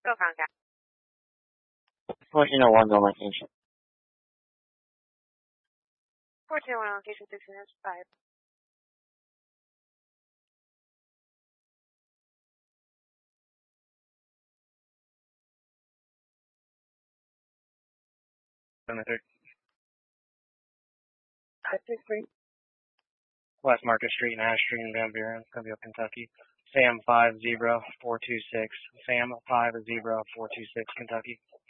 Go contact. 1401 on location. 1401 location 605. West Market Street, Nash Street in Van Buren, Columbia, Kentucky. Sam 50426. Sam 50426, Kentucky.